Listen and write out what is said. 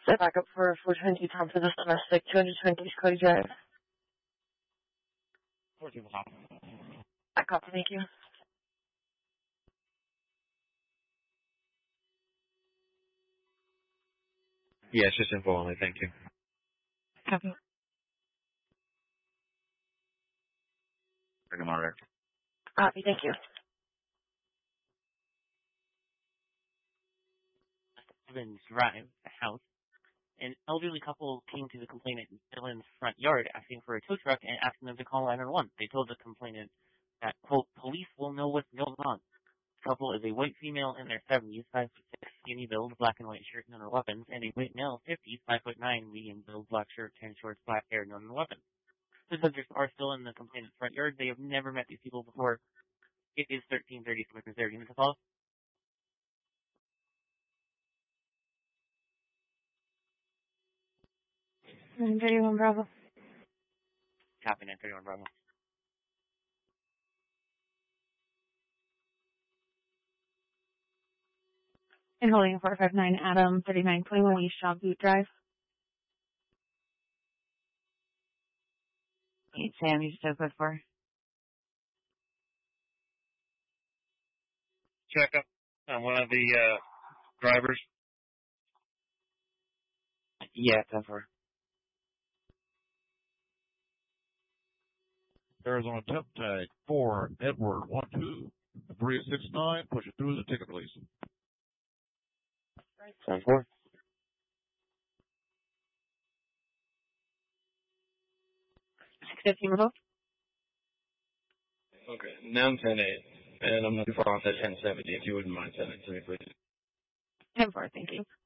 Set back up for 420 Tom for this domestic, 220 Cody Drive. 14 Tom. I copy, thank you. Yes, just info only, thank you. Copy. Bring them on there. Copy, thank you. Evans Drive, the house. An elderly couple came to the complainant in Dylan's front yard asking for a tow truck and asking them to call 911. They told the complainant that, quote, police will know what's going on. The couple is a white female in their 70s, 5'6", skinny build, black and white shirt, no weapons, and a white male, 50s, 5'9", medium build, black shirt, tan shorts, black hair, no weapons. The subjects are still in the complainant's front yard. They have never met these people before. It is 13:30. Is there a unit to call? 931 Bravo. Copy, 931 Bravo. And holding 459 Adam, 3921 East Shaw Boot Drive. Hey, Sam, you just opened for. Check up on one of the drivers. Yeah, 10-4. Arizona temp tag 4 Edward 12 369. Push it through the ticket, please. 10-4. 615 revoked. Okay, now I'm 10-8, and I'm not too far off that 1070, if you wouldn't mind sending it to me, please. 10-4, thank you.